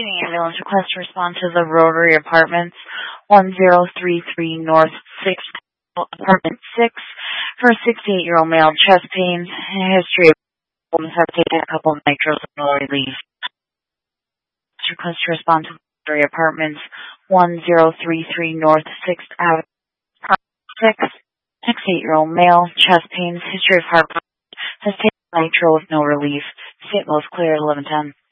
Getting ambulance request to respond to the Rotary Apartments, 1033 North 6th, Apartment 6, for a 68-year-old male, chest pains, history of problems, have taken a couple of nitros and no relief. Request to respond to the Rotary Apartments, 1033 North 6th Avenue, Apartment 6, 68-year-old male, chest pains, history of heart problems, has taken nitro with no relief. State most clear at 1110.